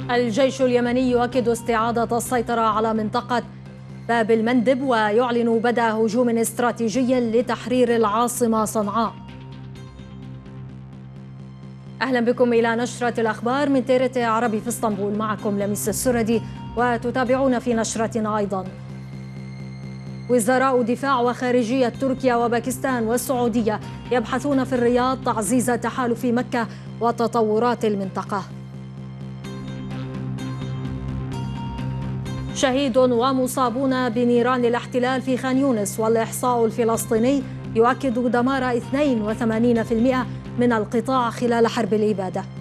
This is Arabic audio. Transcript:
الجيش اليمني يؤكد استعادة السيطرة على منطقة باب المندب ويعلن بدء هجوم استراتيجي لتحرير العاصمة صنعاء. أهلا بكم إلى نشرة الأخبار من تيرت عربي في اسطنبول، معكم لميس السردي، وتتابعون في نشرتنا أيضا. وزراء دفاع وخارجية تركيا وباكستان والسعودية يبحثون في الرياض تعزيز تحالف مكة وتطورات المنطقة. شهيد ومصابون بنيران الاحتلال في خان يونس، والإحصاء الفلسطيني يؤكد دمار 82% من القطاع خلال حرب الإبادة.